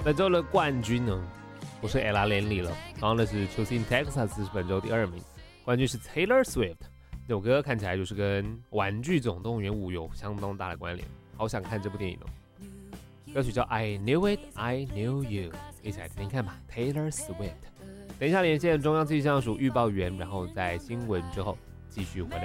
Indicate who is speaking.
Speaker 1: 本周的冠军呢，不是 Ella Langley 了，然后呢是 Choosing Texas 是本周第2名，冠军是 Taylor Swift。这首歌看起来就是跟《玩具总动员5》有相当大的关联，好想看这部电影哦。歌曲叫 I Knew It, I Knew You， 一起来听听看吧 ，Taylor Swift。等一下连线中央气象署预报员，然后在新闻之后继续回来。